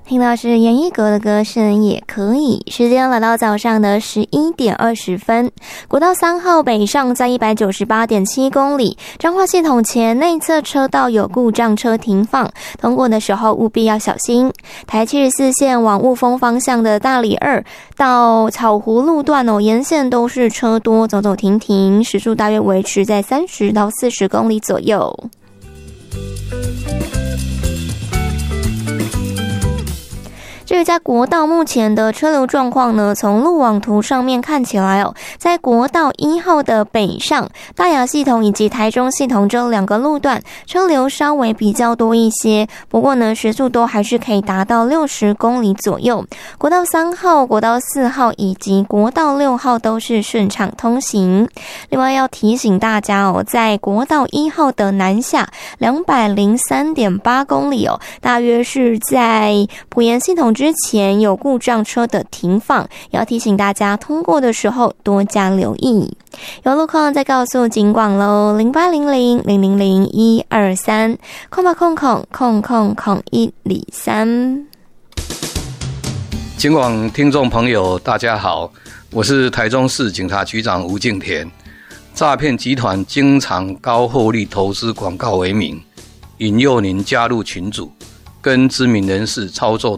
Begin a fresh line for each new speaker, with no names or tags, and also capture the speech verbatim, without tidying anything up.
听到是严艺格的歌声也可以。时间来到早上的十一点二十分，国道三号北上在 一百九十八点七公里，彰化系统前内侧车道有故障车停放，通过的时候务必要小心。台七十四线往雾峰方向的大里二到草湖路段哦，沿线都是车多，走走停停，时速大约维持在三十到四十公里左右。至于在国道目前的车流状况呢，从路网图上面看起来哦，在国道一号的北上、大雅系统以及台中系统这两个路段车流稍微比较多一些，不过呢时速都还是可以达到六十公里左右。国道三号、国道四号以及国道六号都是顺畅通行。另外要提醒大家哦，在国道一号的南下 两百零三点八公里哦，大约是在埔盐系统之前有故障车的停放，要提醒大家通过的时候多加留意。有路况再告诉警广咯，零八零零零零零一二三空吧空空空空空一里三。
警广听众朋友大家好，我是台中市警察局长吴敬田。诈骗集团经常高获利投资广告为名，引诱您加入群组，跟知名人士操作